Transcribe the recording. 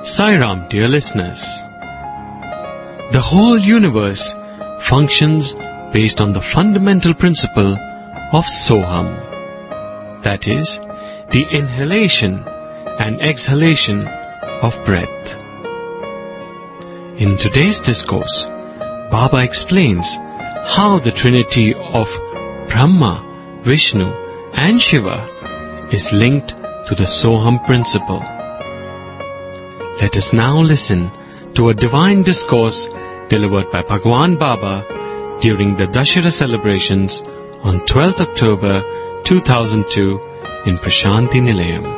Sai Ram, dear listeners. The whole universe functions based on the fundamental principle of Soham. That is, the inhalation and exhalation of breath. In today's discourse, Baba explains how the trinity of Brahma, Vishnu and Shiva is linked to the Soham principle. Let us now listen to a divine discourse delivered by Bhagwan Baba during the Dashera celebrations on 12th October 2002 in Prashanti Nilayam.